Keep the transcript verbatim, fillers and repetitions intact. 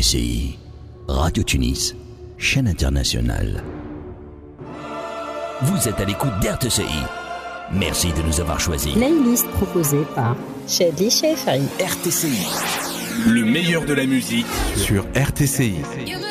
C I, Radio Tunis, chaîne internationale. Vous êtes à l'écoute d'R T C I. Merci de nous avoir choisis. Playlist proposée par Chadli Chaifari. R T C I. Le meilleur de la musique sur R T C I.